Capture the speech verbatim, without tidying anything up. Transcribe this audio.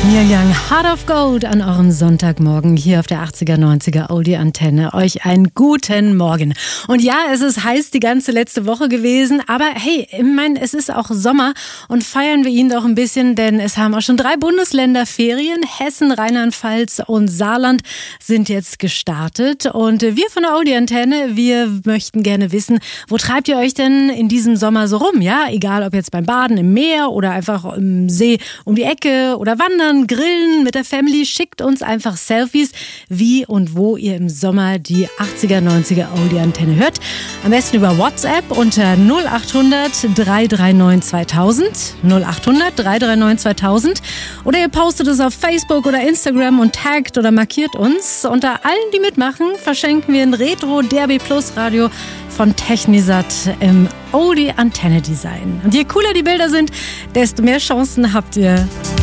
Neil Young, Heart of Gold an eurem Sonntagmorgen hier auf der achtziger neunziger Audi-Antenne. Euch einen guten Morgen. Und ja, es ist heiß die ganze letzte Woche gewesen, aber hey, ich meine, es ist auch Sommer und feiern wir ihn doch ein bisschen, denn es haben auch schon drei Bundesländer Ferien. Hessen, Rheinland-Pfalz und Saarland sind jetzt gestartet. Und wir von der Audi-Antenne, wir möchten gerne wissen, wo treibt ihr euch denn in diesem Sommer so rum? Ja, egal ob jetzt beim Baden im Meer oder einfach im See um die Ecke oder wandern, grillen mit der Family, schickt uns einfach Selfies, wie und wo ihr im Sommer die achtziger neunziger Audi-Antenne hört. Am besten über WhatsApp unter null acht hundert drei drei neun zweitausend, null acht hundert drei drei neun zweitausend, oder ihr postet es auf Facebook oder Instagram und taggt oder markiert uns. Unter allen, die mitmachen, verschenken wir ein Retro D A B Plus Radio von Technisat im Audi-Antenne-Design. Und je cooler die Bilder sind, desto mehr Chancen habt ihr,